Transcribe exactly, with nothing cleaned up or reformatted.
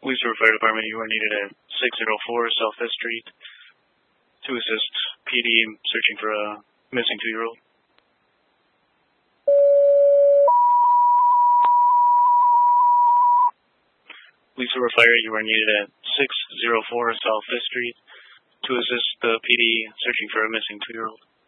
Police River Fire Department, you are needed at six oh four South Fifth Street to assist P D searching for a missing two-year-old. Police River Fire, you are needed at six oh four South Fifth Street to assist the P D searching for a missing two-year-old.